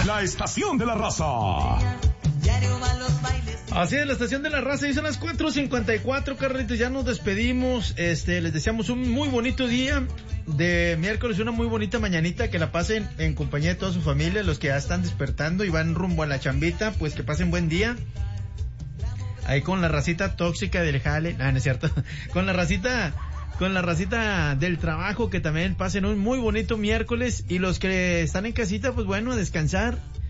La estación de la raza. Así es, la estación de la raza, y son las 4:54, Carlitos, ya nos despedimos, les deseamos un muy bonito día de miércoles, una muy bonita mañanita, que la pasen en compañía de toda su familia, los que ya están despertando y van rumbo a la chambita, pues que pasen buen día, ahí con la racita tóxica del jale, no es cierto, con la racita del trabajo, que también pasen un muy bonito miércoles, y los que están en casita, pues bueno, a descansar.